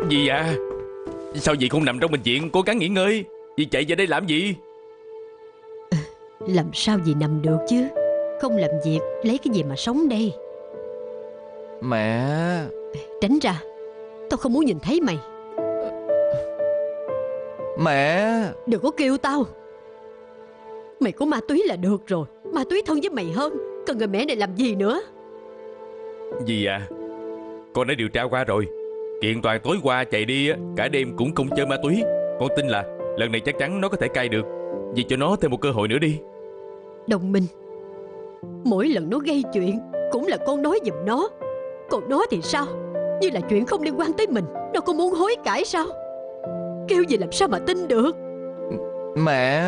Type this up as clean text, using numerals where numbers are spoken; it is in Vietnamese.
Dì à, sao dì không nằm trong bệnh viện cố gắng nghỉ ngơi? Dì chạy về đây làm gì? Làm sao dì nằm được chứ? Không làm việc lấy cái gì mà sống đây? Mẹ. Tránh ra, tao không muốn nhìn thấy mày. Mẹ. Đừng có kêu tao. Mày có ma túy là được rồi. Ma túy thân với mày hơn. Cần người mẹ này làm gì nữa? Dì à, con đã điều tra qua rồi. Kiện Toàn tối qua chạy đi cả đêm cũng không chơi ma túy. Con tin là lần này chắc chắn nó có thể cai được. Dì cho nó thêm một cơ hội nữa đi. Đồng Minh, mỗi lần nó gây chuyện cũng là con nói giùm nó. Còn nó thì sao? Như là chuyện không liên quan tới mình. Nó có muốn hối cải sao? Kêu gì làm sao mà tin được? Mẹ.